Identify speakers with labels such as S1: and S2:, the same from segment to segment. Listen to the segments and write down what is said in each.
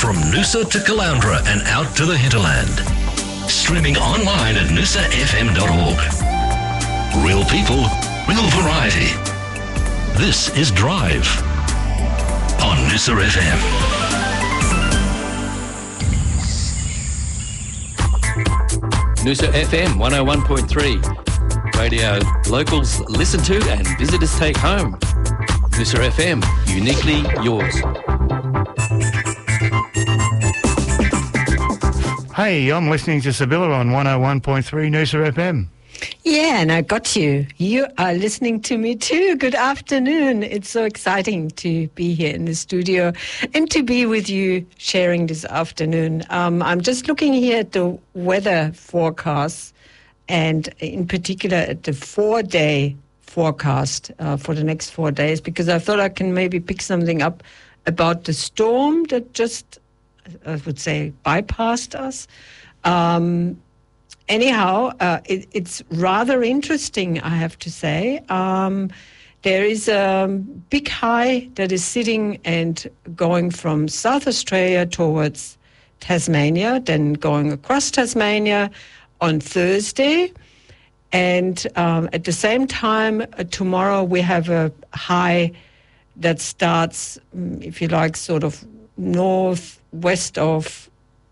S1: From Noosa to Caloundra and out to the hinterland. Streaming online at noosafm.org. Real people, real variety. This is Drive on Noosa FM.
S2: Noosa FM 101.3. Radio locals listen to and visitors take home. Noosa FM, uniquely yours.
S3: Hey, I'm listening to Sibylla on 101.3 Noosa FM.
S4: Yeah, and I got you. You are listening to me too. Good afternoon. It's so exciting to be here in the studio and to be with you sharing this afternoon. I'm just looking here at the weather forecast and in particular at the 4-day forecast for the next 4 days, because I thought I can maybe pick something up about the storm that just, I would say, bypassed us. Anyhow, it's rather interesting, I have to say. There is a big high that is sitting and going from South Australia towards Tasmania, then going across Tasmania on Thursday. And at the same time, tomorrow we have a high that starts, if you like, sort of northwest of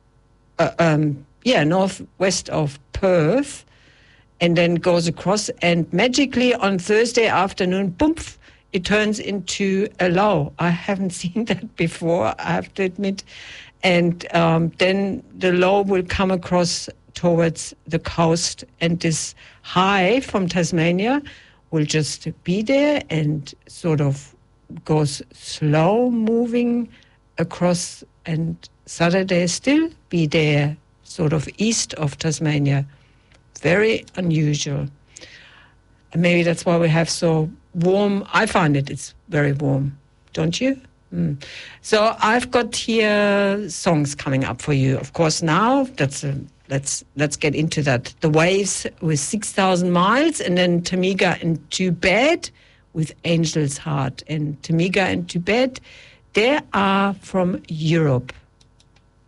S4: Perth, and then goes across, and magically on Thursday afternoon, boom, it turns into a low. I haven't seen that before, I have to admit. And then the low will come across towards the coast, and this high from Tasmania will just be there and sort of goes slow moving across, and Saturday still be there, sort of east of Tasmania. Very unusual. And maybe that's why we have so warm. I find it's very warm, don't you? So I've got here songs coming up for you. Of course, now let's get into that. The Waves with 6,000 Miles, and then Tamiga and To Bed with Angel's Heart. And Tamiga and To Bed, they are from Europe.